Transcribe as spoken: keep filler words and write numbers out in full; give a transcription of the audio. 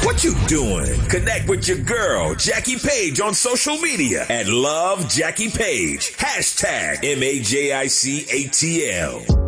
What you doing? Connect with your girl, Jackie Page, on social media at Love Jackie Page. Hashtag M A J I C A T L.